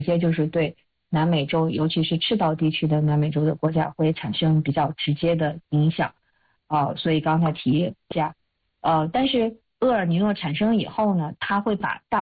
些就是对南美洲，尤其是赤道地区的南美洲的国家会产生比较直接的影响。所以刚才提一下，但是厄尔尼诺产生以后呢，它会把大